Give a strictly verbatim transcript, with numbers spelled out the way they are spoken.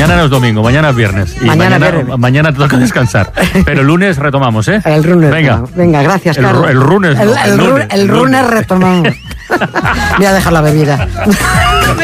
mañana no es domingo, mañana es viernes. Y Mañana mañana, viernes. mañana te toca descansar. Pero el lunes retomamos, ¿eh? El lunes. Venga. retomamos. Venga, gracias, El, Carlos. el lunes. El, no, el, el ru- lunes, el el lunes lunes. retomamos. Voy a dejar la bebida.